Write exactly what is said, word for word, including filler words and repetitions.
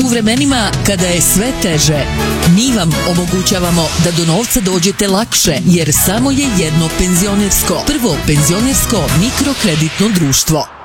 u vremenima kada je sve teže, mi vam omogućavamo da do novca dođete lakše, jer samo je jedno penzionersko, prvo penzionersko mikrokreditno društvo.